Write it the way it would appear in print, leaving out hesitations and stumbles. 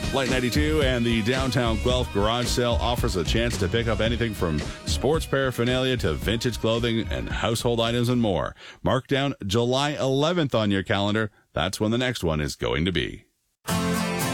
Light 92 and the downtown Guelph garage sale offers a chance to pick up anything from sports paraphernalia to vintage clothing and household items and more. Mark down July 11th on your calendar. That's when the next one is going to be.